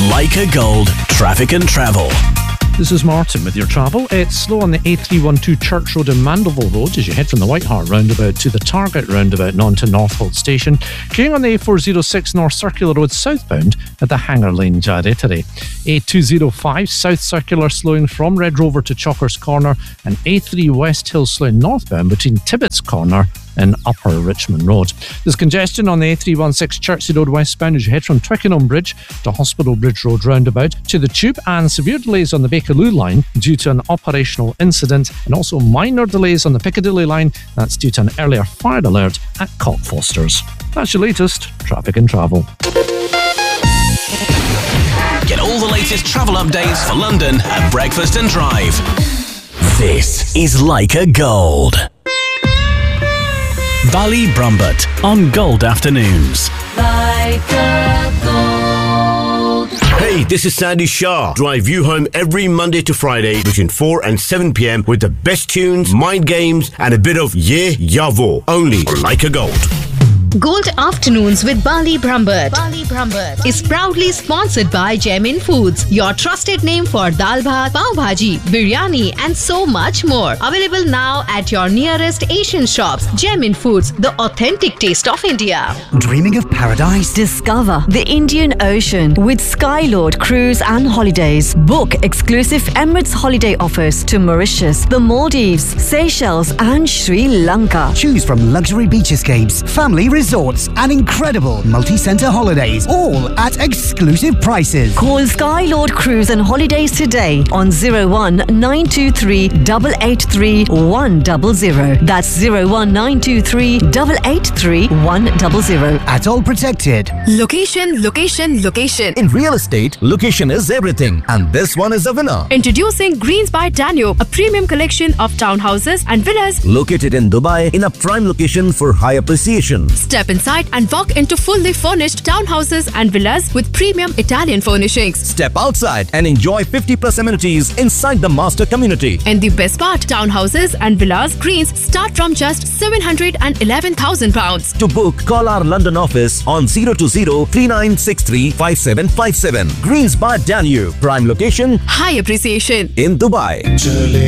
Leica Gold Traffic and Travel. This is Martin with your travel. It's slow on the A312 Church Road and Mandeville Road as you head from the White Hart roundabout to the Target roundabout and on to Northholt Station. Queuing on the A406 North Circular Road southbound at the Hanger Lane Jarrettery. A205 South Circular slowing from Red Rover to Chalkers Corner, and A3 West Hill slowing northbound between Tibbetts Corner and Upper Richmond Road. There's congestion on the A316 Chertsey Road westbound as you head from Twickenham Bridge to Hospital Bridge Road roundabout to the Tube, and severe delays on the Bakerloo line due to an operational incident, and also minor delays on the Piccadilly line. That's due to an earlier fire alert at Cockfosters. That's your latest traffic and travel. Get all the latest travel updates for London at Breakfast and Drive. This is Leica Gold. Bally Brumbert on Gold Afternoons. Leica Gold. Hey, this is Sandy Shah. Drive you home every Monday to Friday between 4 and 7 p.m. with the best tunes, mind games, and a bit of yeah, yavo. Only on Leica Gold. Gold Afternoons with Bali Brumbert is proudly sponsored by Gemin Foods, your trusted name for dal bhat, pav bhaji, biryani and so much more. Available now at your nearest Asian shops. Gemin Foods, the authentic taste of India. Dreaming of paradise? Discover the Indian Ocean with Skylord Cruise and Holidays. Book exclusive Emirates holiday offers to Mauritius, the Maldives, Seychelles and Sri Lanka. Choose from luxury beach escapes, family resorts and incredible multi-centre holidays, all at exclusive prices. Call Skylord Cruise and Holidays today on 01923 883 100. That's 01923 883 100. At all protected. Location, location, location. In real estate, location is everything, and this one is a winner. Introducing Greens by Danube, a premium collection of townhouses and villas located in Dubai in a prime location for high appreciation. Step inside and walk into fully furnished townhouses and villas with premium Italian furnishings. Step outside and enjoy 50+ amenities inside the master community. And the best part, townhouses and villas Greens start from just £711,000. To book, call our London office on 020-3963-5757. Greens by Danube, prime location, high appreciation in Dubai.